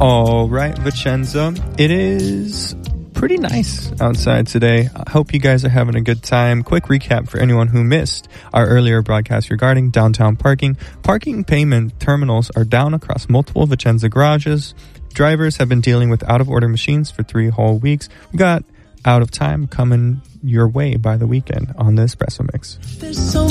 All right, Vicenza. It is pretty nice outside today. I hope you guys are having a good time. Quick recap for anyone who missed our earlier broadcast regarding downtown parking. Parking payment terminals are down across multiple Vicenza garages. Drivers have been dealing with out-of-order machines for 3 whole weeks. We got Out of Time coming your way by the weekend on the Espresso Mix. There's so